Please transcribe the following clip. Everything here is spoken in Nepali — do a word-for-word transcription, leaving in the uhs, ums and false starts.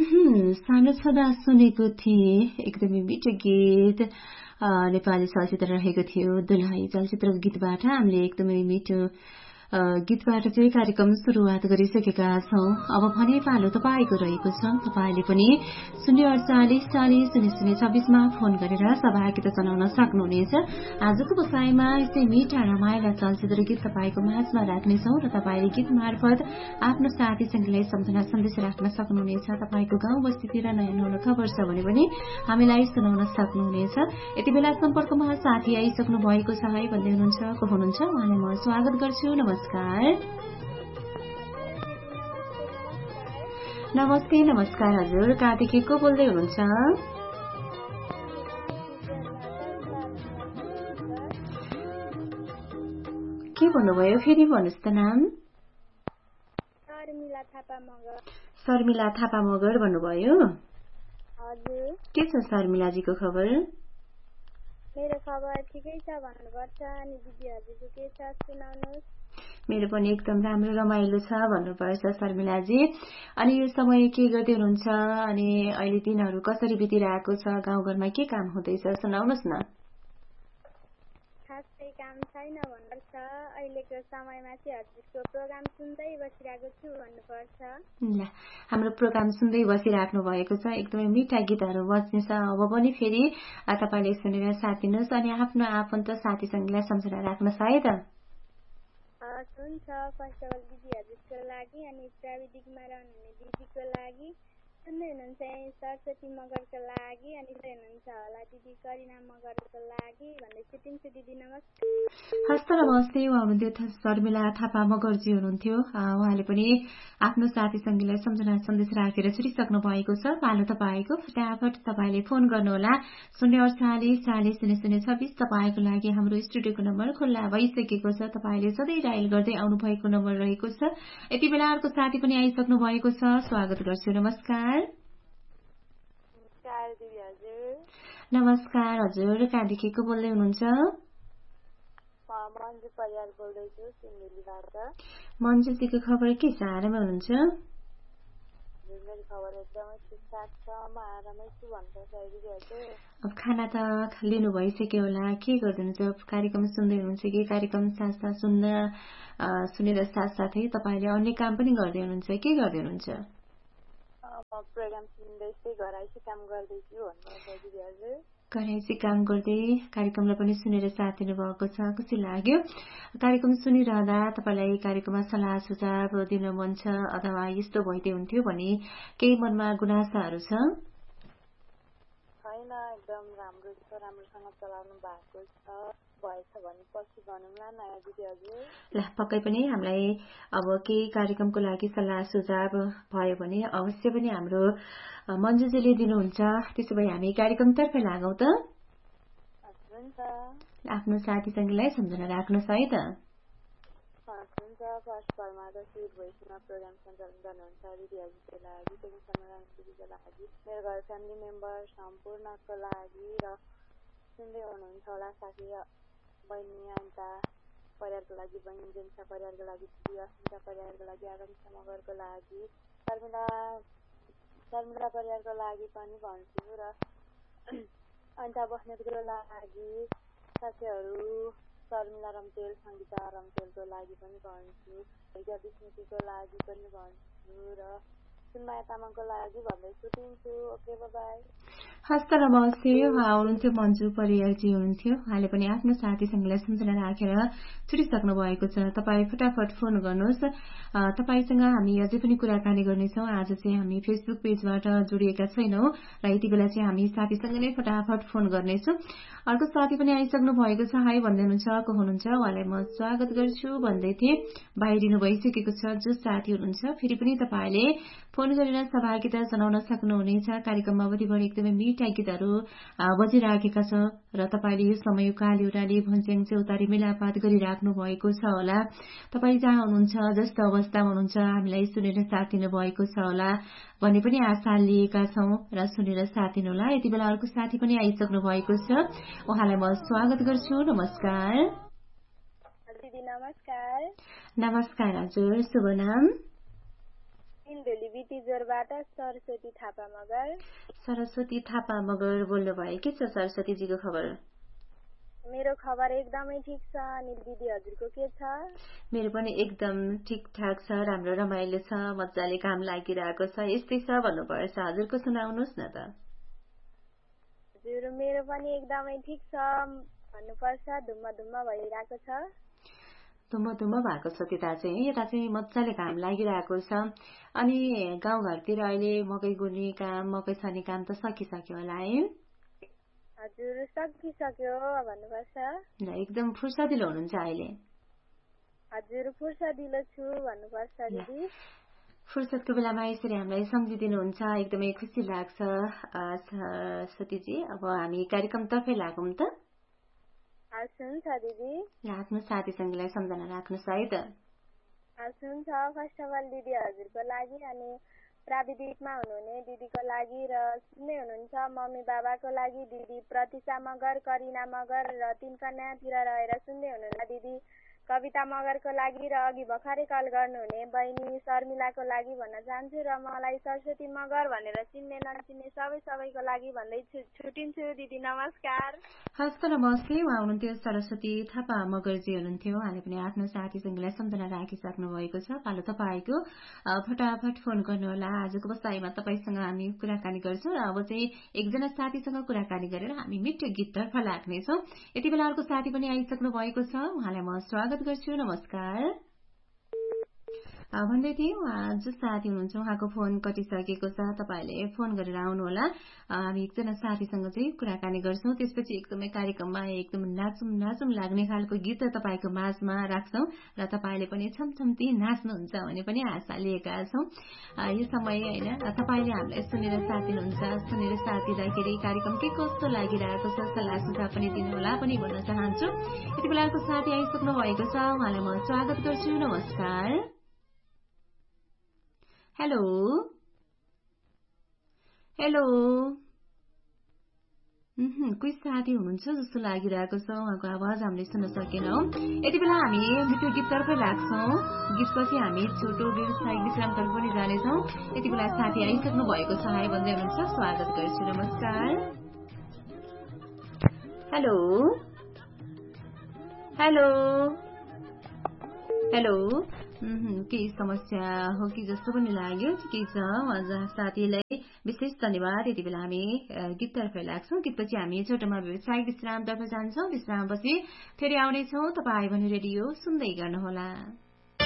सानो छँदा सुनेको थिएँ एकदमै मिठो गीत नेपाली चलचित्र रहेको थियो दुलही चलचित्रको गीतबाट हामीले एकदमै मिठो गीतबाट चाहिँ कार्यक्रम सुरुवात गरिसकेका छौं। अब भने पालो तपाईँको रहेको छ। तपाईँले पनि शून्य अडचालिस चालिस शून्य शून्य छब्बीसमा फोन गरेर सहभागिता जनाउन सक्नुहुनेछ। आजको बसाइमा यस्तै मिठा रमाइला चलचित्र गीत तपाईँको माझमा राख्नेछौ र तपाईँले गीत मार्फत आफ्नो साथीसँगलाई सम्झना सन्देश राख्न सक्नुहुनेछ। तपाईँको गाउँ बस्तीतिर नयाँ नौलो खबर छ भने पनि हामीलाई सुनाउन सक्नुहुनेछ। यति बेला सम्पर्कमा साथी आइसक्नु भएको छ है भन्दै हुनुहुन्छ को हुनुहुन्छ उहाँलाई म स्वागत गर्छु। नमस्कार। नमस्ते नमस्कार हजुर कहाँदेखि को बोल्दै हुनुहुन्छ? के भन्नुभयो फेरि भन्नुहोस् त नाम? शर्मिला थापा मगर भन्नुभयो। के छ शर्मिलाजीको खबर? मेरो खबर ठिकै छ भन्नुपर्छ। अनि दिदीहरुको के छ सुनाउनुस्? मेरो पनि एकदम राम्रो रमाइलो छ भन्नुपर्छ शर्मिलाजी। अनि यो समय के गर्दै हुनुहुन्छ? अनि अहिले दिनहरू कसरी बितिरहेको छ? गाउँघरमा के काम हुँदैछ सुनाउनुस् न। खासै काम छैन भन्नुपर्छ। अहिलेको समयमा चाहिँ हजुरको प्रोग्राम सुन्दै बसिरहेको छु भन्नुपर्छ। ल हाम्रो प्रोग्राम सुन्दै बसिराख्नु भएको छ। एकदमै मिठा गीतहरू बज्नेछ। अब पनि फेरि तपाईले सुनेर साथ दिनुहोस् अनि आफ्नो आफन्त साथीसँगलाई सम्झना राख्नुहोस् है त। हुन्छ। फर्स्ट अफ अल दिदीहरुको लागि अनि प्राविधिकमा रहनुहुने दिदीको लागि सुन्दै हुनुहुन्छ सरस्वती मगरको लागि अनि हुनुहुन्छ होला दिदी करिना मगरको लागि भन्दै सुटिन्छु दिदी नमस्ते। हस्त नमस्ते। उहाँ हुनुहुन्थ्यो शर्मिला थापा मगरजी हुनुहुन्थ्यो। उहाँले पनि आफ्नो साथीसँगीलाई सम्झना सन्देश राखेर छुटिसक्नु भएको छ। पालो तपाईँको फटाफट तपाईँले फोन गर्नुहोला शून्य अडचालिस चालिस शून्य शून्य छब्बीस। तपाईँको लागि हाम्रो स्टुडियोको नम्बर खुल्ला भइसकेको छ। तपाईँले सधैँ डायल गर्दै आउनु भएको नम्बर रहेको छ। यति बेला अर्को साथी पनि आइसक्नु भएको छ। स्वागत गर्छु। नमस्कार। नमस्कार दिदी हजुर। नमस्कार हजुर कहाँदेखि को बोल्दै हुनुहुन्छ? मन्जु परियार बोल्दैछु सिन्धुलीबाट। मन्जुजीको खबर के छ? आरामै हुनुहुन्छ? मेरो खबर एकदमै ठिकठाक छ। म आरामै छु भन्नुपर्छ दिदी हजुर। अब खाना त लिनु भइसक्यो होला। के गर्दै हुनुहुन्छ? कार्यक्रम सुन्दै हुनुहुन्छ कि कार्यक्रम साथसाथ सुन्न सुनेर साथसाथै तपाईँले अन्य काम पनि गर्दै हुनुहुन्छ? के गर्दै हुनुहुन्छ? म प्रोग्राम सुन्दैछु घरैसी काम गर्दैछु भन्नुपर्छ दिदी हजुर। घरैसी काम गर्दै कार्यक्रमलाई पनि सुनेर साथ दिनुभएको छ। खुसी लाग्यो। कार्यक्रम सुनिरहँदा तपाईँलाई कार्यक्रममा सल्लाह सुझाव दिन मन छ अथवा यस्तो भइदिए हुन्थ्यो भने केही मनमा गुनासाहरू छ? छैन एकदम राम्रो छ। राम्रोसँग चलाउनु भएको छ। भएछ भने पछि भनौँला नयाँ दिदी हजुर। ल पक्कै पनि हामीलाई अब केही कार्यक्रमको लागि सल्लाह सुझाव भयो भने अवश्य पनि हाम्रो मन्जुजीले दिनुहुन्छ। त्यसो भए हामी कार्यक्रमतर्फ लागौँ त। आफ्नो साथीसँगीलाई सम्झना राख्नुहोस् है त। हुन्छ। फर्स्ट फलमा त स्विट भोइसमा प्रोग्राम सञ्चालन गर्नुहुन्छ दिदीहरूको लागि दिदीको लागि मेरो घर फ्यामिली मेम्बर सम्पूर्णको लागि र सुन्दै हुनुहुन्छ होला साथी बहिनी अन्ता परिवारको लागि बहिनी जेन्सा परिवारको लागि दिदी अस्मिता परिवारको लागि आकांक्षा मगरको लागि शर्मिला शर्मिला परिवारको लागि पनि भन्छु र अन्ता बस्नेतको लागि साथीहरू शर्मिला रम्तेल सङ्गीता रम्तेलको लागि पनि भन्छु। हिजा विष्णुको लागि पनि भन्छु र सुनमाया तामाङको लागि भन्दै छुटिन्छु। Okay by. हस्त नमस्ते। उहाँ हुनुहुन्थ्यो मन्जु परियारजी हुनुहुन्थ्यो। उहाँले पनि आफ्नो साथीसँगलाई सम्झना राखेर छुटिसक्नु भएको छ। तपाईँ फटाफट फोन गर्नुहोस्। तपाईँसँग हामी अझै पनि कुराकानी गर्नेछौँ। आज चाहिँ हामी फेसबुक पेजबाट जोडिएका छैनौँ र यति बेला चाहिँ हामी साथीसँग नै फटाफट फोन गर्नेछौँ। अर्को साथी पनि आइसक्नु भएको छ। हाई भन्दै हुनुहुन्छ को हुनुहुन्छ? उहाँलाई म स्वागत गर्छु भन्दै थिएँ। बाहिरिनु भइसकेको छ जो साथी हुनुहुन्छ। फेरि पनि तपाईँले फोन गरेर सहभागिता जनाउन सक्नुहुनेछ। कार्यक्रममा अवधिभरि एकदमै मिठा गीतहरू बजिराखेका छ र तपाईँले यो समय काली ओराली भन्छ्याङ चौतारी मेलापात गरिराख्नु भएको छ होला। तपाईँ जहाँ हुनुहुन्छ जस्तो अवस्थामा हुनुहुन्छ हामीलाई सुनेर साथ दिनु भएको छ होला भन्ने पनि आशा लिएका छौँ र सुनेर साथ दिनुहोला। यति बेला अर्को साथी पनि आइसक्नु भएको छ। उहाँलाई म स्वागत गर्छु। नमस्कार। दिदी नमस्कार। नमस्कार हजुर शुभ नाम? सिन्धुली बितिजोरबाट सरस्वती थापा मगर। सरस्वती थापा मगर बोल्नु भयो। के छ सरस्वतीजीको खबर? मेरो खबर एकदमै ठिक छ। अनिल दिदी हजुरको के छ? मेरो पनि एकदम ठिकठाक छ, राम्रो रमाइलो छ, मजाले काम लागिरहेको छ, यस्तै छ भन्नुपर्छ। हजुरको सुनाउनुहोस् न त। हजुर मेरो पनि एकदमै ठिक छ भन्नुपर्छ, धुम्म धुम्म भइरहेको छ। धुम्म धुम्म भएको छ त्यता चाहिँ, यता चाहिँ मजाले काम लागिरहेको छ। अनि गाउँघरतिर अहिले मकै गुर्ने काम, मकै छर्ने काम त सकिसक्यो होला है? हजुर सकिसक्यो भन्नुपर्छ। ल एकदम फुर्सदिलो हुनुहुन्छ अहिले? हजुर फुर्सदिलो छु भन्नुपर्छ दिदी। फुर्सदको बेलामा यसरी हामीलाई सम्झिदिनुहुन्छ, एकदमै खुसी लाग्छ सरस्वतीजी। अब हामी कार्यक्रमतर्फै लागौँ त। हस् हुन्छ दिदी। ल आफ्नो साथीसँगलाई सम्झना राख्नुहोस् है त। हस् हुन्छ। फर्स्ट अफ अल दिदी हजुरको लागि अनि प्राविधिकमा हुनुहुने दिदीको लागि र सुन्दै हुनुहुन्छ मम्मी बाबाको लागि दिदी प्रतिशा मगर, करिना मगर र तीन कन्यातिर रहेर सुन्दै हुनुहुन्छ दिदी कविता मगरको लागि र अघि भर्खरै कल गर्नुहुने बहिनी शर्मिलाको लागि भन्न चाहन्छु र मलाई सरस्वती मगर भनेर चिन्ने नचिन्ने सबै सबैको लागि भन्दै छुटिन्छु दिदी। नमस्कार। हस् त नमस्ते। उहाँ हुनुहुन्थ्यो सरस्वती थापा मगरजी हुनुहुन्थ्यो। उहाँले पनि आफ्नो साथीसँगलाई सम्झना राखिसक्नु भएको छ। पालो तपाईँको फटाफट फोन गर्नुहोला। आजको बसाइमा तपाईँसँग हामी कुराकानी गर्छौँ र अब चाहिँ एकजना साथीसँग कुराकानी गरेर हामी मिठो गीततर्फ लाग्नेछौँ। यति बेला अर्को साथी पनि आइसक्नु भएको छ, उहाँलाई म स्वागत गर्छु। नमस्कार भन्दै थिएँ। उहाँ जो साथी हुनुहुन्छ उहाँको फोन कटिसकेको छ, तपाईँले फोन गरेर आउनुहोला। हामी एकजना साथीसँग चाहिँ कुराकानी गर्छौँ, त्यसपछि एकदमै कार्यक्रममा एकदम नाचुम नाचुम लाग्ने खालको गीत तपाईँको माझमा राख्छौँ र तपाईँले पनि छमछम्ती नाच्नुहुन्छ भन्ने पनि आशा लिएका छौँ। यो समय होइन तपाईँले हामीलाई सुनेर साथ दिनुहुन्छ, सुनेर साथ दिँदाखेरि कार्यक्रम के कस्तो लागिरहेको छ सल्लाह सुझाव पनि दिनुहोला पनि भन्न चाहन्छु। यति बेलाको साथी आइसक्नु भएको छ, उहाँलाई म स्वागत गर्छु। नमस्कार। हेलो हेलो कोही साथी हुनुहुन्छ जस्तो लागिरहेको छ, उहाँको आवाज हामीले सुन्न सकेनौँ। यति बेला हामी मिठो गीततर्फै लाग्छौँ। गीतपछि हामी छोटो व्यवसायिक विश्रामतर्फ पनि जानेछौँ। यति बेला साथी आइसक्नु भएको छ, हाई भन्दै हुनुहुन्छ, स्वागत गर्छु। नमस्कार। हेलो हेलो हेलो केही समस्या हो कि जस्तो पनि लाग्यो। ठिकै छ, साथीलाई विशेष धन्यवाद। यति बेला हामी गीततर्फै लाग्छौँ। गीतपछि हामी छोटोमा व्यवसायिक विश्रामतर्फ जान्छौँ। विश्रामपछि फेरि आउनेछौँ। तपाईँ भने रेडियो सुन्दै गर्नुहोला।